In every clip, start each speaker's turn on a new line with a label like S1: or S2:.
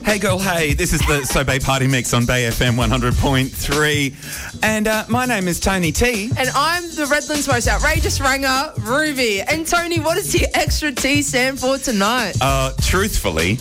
S1: Hey girl, hey, this is the So Bay Party Mix on Bay FM 100.3. And my name is Tony T.
S2: And I'm the Redlands most outrageous ranger, Ruby. And Tony, what does the extra T stand for tonight?
S1: Truthfully,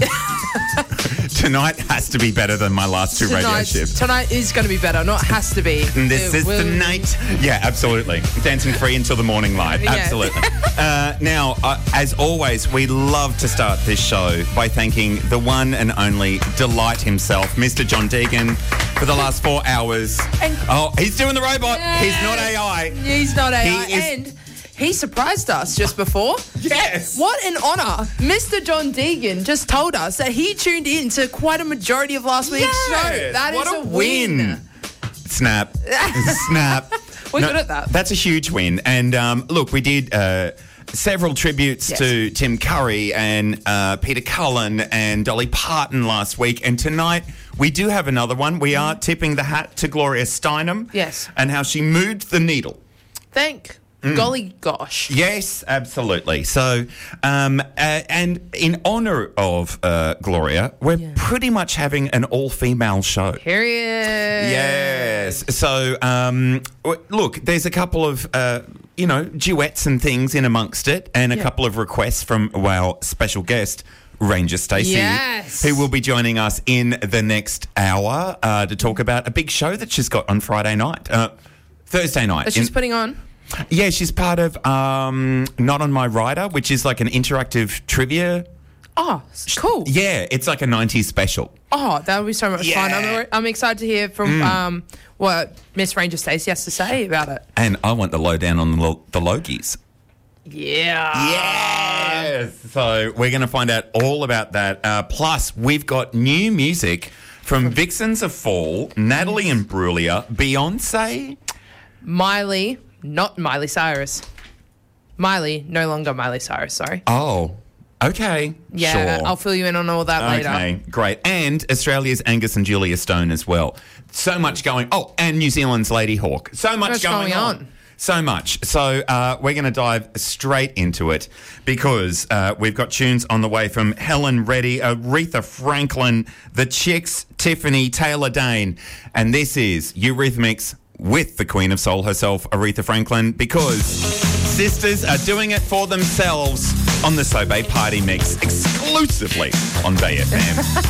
S1: tonight has to be better than my last two radio shifts.
S2: Tonight is going to be better, not has to be.
S1: This is the night. Yeah, absolutely. Dancing free until the morning light.
S2: Yeah.
S1: Absolutely. Now, as always, we love to start this show by thanking the one and only Delight himself, Mr. John Deegan, for the last 4 hours. He's doing the robot.
S2: Yeah.
S1: He's not AI.
S2: He's not AI.
S1: He is-
S2: And he surprised us just before.
S1: Yes.
S2: What an honour. Mr. John Deegan just told us that he tuned in to quite a majority of last week's show. That is
S1: What
S2: a win.
S1: Snap. Snap.
S2: We're good at that.
S1: That's a huge win. And look, we did several tributes to Tim Curry and Peter Cullen and Dolly Parton last week. And tonight we do have another one. We are tipping the hat to Gloria Steinem.
S2: Yes.
S1: And how she moved the needle.
S2: Thank golly gosh.
S1: Yes, absolutely. So, and in honour of Gloria, we're pretty much having an all-female show.
S2: Period.
S1: Yes. So, look, there's a couple of, duets and things in amongst it, and a couple of requests from our special guest, Ranger Stacey,
S2: Yes.
S1: who will be joining us in the next hour to talk about a big show that she's got on Thursday night.
S2: That she's putting on.
S1: Yeah, she's part of Not On My Rider, which is like an interactive trivia.
S2: Oh, cool.
S1: Yeah, it's like a 90s special.
S2: Oh, that would be so much fun.
S1: Yeah.
S2: I'm excited to hear from what Miss Ranger Stacey has to say about it.
S1: And I want the lowdown on the Logies.
S2: Yeah.
S1: Yes. So we're going to find out all about that. Plus, we've got new music from Vixens of Fall, Natalie Imbruglia, Beyonce.
S2: Miley, not Miley Cyrus. Miley, no longer Miley Cyrus, sorry.
S1: Oh, okay.
S2: Yeah,
S1: Sure.
S2: I'll fill you in on all that later.
S1: Okay, great. And Australia's Angus and Julia Stone as well. So much going... Oh, and New Zealand's Lady Hawk. So much going on. So much. So we're going to dive straight into it because we've got tunes on the way from Helen Reddy, Aretha Franklin, The Chicks, Tiffany, Taylor Dane. And this is Eurythmics with the Queen of Soul herself, Aretha Franklin, because sisters are doing it for themselves on the So Bay Party Mix exclusively on Bay FM.